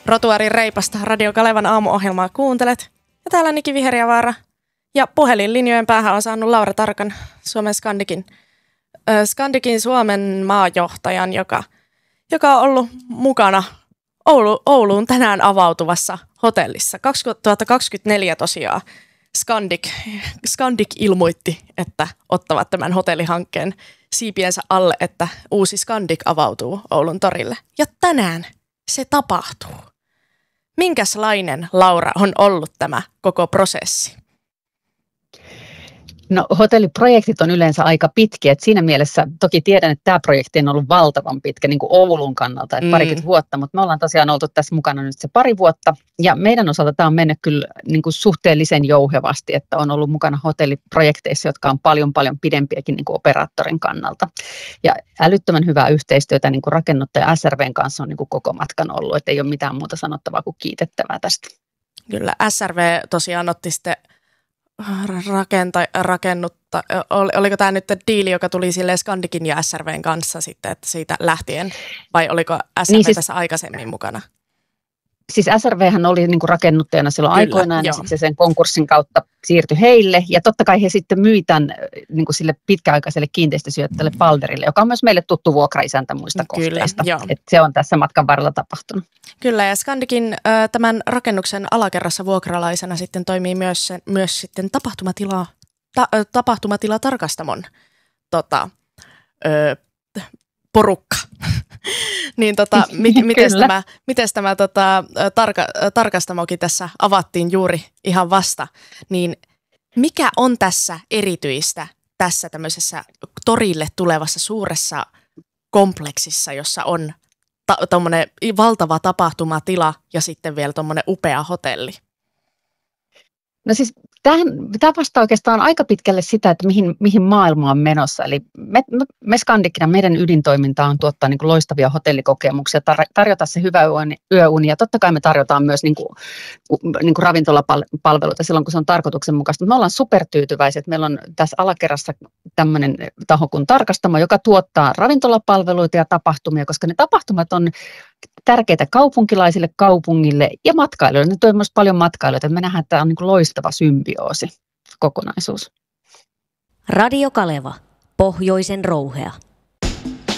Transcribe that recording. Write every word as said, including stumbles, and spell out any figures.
Rotuarin reipasta Radio Kalevan aamuohjelmaa kuuntelet. Ja täällä Niki Viheriävaara. Ja puhelinlinjojen päähän on saanut Laura Tarkan, Suomen Scandikin, äh, Scandikin Suomen maajohtajan, joka, joka on ollut mukana Oulu, Ouluun tänään avautuvassa hotellissa. kaksituhattakaksikymmentäneljä tosiaan Scandic, Scandic ilmoitti, että ottavat tämän hotellihankkeen siipiensä alle, että uusi Scandic avautuu Oulun torille. Ja tänään se tapahtuu. Minkälainen, Laura, on ollut tämä koko prosessi? No hotelliprojektit on yleensä aika pitkiä, että siinä mielessä toki tiedän, että tämä projekti on ollut valtavan pitkä niin kuin Oulun kannalta, että mm. parikymmentä vuotta, mutta me ollaan tosiaan oltu tässä mukana nyt se pari vuotta ja meidän osalta tämä on mennyt kyllä niin kuin suhteellisen jouhevasti, että on ollut mukana hotelliprojekteissa, jotka on paljon paljon pidempiäkin niin kuin operaattorin kannalta ja älyttömän hyvää yhteistyötä niin kuin rakennuttaja S R V:n kanssa on niin kuin koko matkan ollut, että ei ole mitään muuta sanottavaa kuin kiitettävää tästä. Kyllä, S R V tosiaan otti sitten Rakenta, rakennutta, oliko tämä nyt diili, joka tuli sille Scandicin ja S R V:n kanssa sitten, että siitä lähtien, vai oliko S R V niin siis, tässä aikaisemmin mukana? Siis S R V:hän oli niinku rakennuttajana silloin Kyllä, aikoinaan, joo. ja sitten se sen konkurssin kautta siirtyi heille, ja totta kai he sitten myi tämän niinku sille pitkäaikaiselle kiinteistösijoittajalle Balderille, joka on myös meille tuttu vuokraisäntä muista kohteista, että se on tässä matkan varrella tapahtunut. Kyllä, ja Scandicin äh, tämän rakennuksen alakerrassa vuokralaisena sitten toimii myös, se, myös sitten tapahtumatila, ta, äh, tapahtumatila tarkastamon tota, äh, porukka. Niin tota, mi, mites tämä, mites tämä tota, tarka, tarkastamokin tässä avattiin juuri ihan vasta, niin mikä on tässä erityistä tässä tämmöisessä torille tulevassa suuressa kompleksissa, jossa on tuommoinen ta- valtava tapahtumatila ja sitten vielä tuommoinen upea hotelli? No siis tämähän, tämä vastaa oikeastaan aika pitkälle sitä, että mihin, mihin maailma on menossa. Eli me, me, me Scandicina, meidän ydintoiminta on tuottaa niin kuin loistavia hotellikokemuksia, tar- tarjota se hyvä yöuni ja totta kai me tarjotaan myös niin kuin, niin kuin ravintolapalveluita silloin, kun se on tarkoituksenmukaista. Me ollaan supertyytyväiset. Meillä on tässä alakerrassa tämmöinen taho kuin Tarkastamo, joka tuottaa ravintolapalveluita ja tapahtumia, koska ne tapahtumat on tärkeitä kaupunkilaisille, kaupungille ja matkailijoille. Ne tuo myös paljon matkailijoita. Me nähdään, että tämä on niin kuin loistava symbioosi kokonaisuus. Radio Kaleva, pohjoisen rouhea.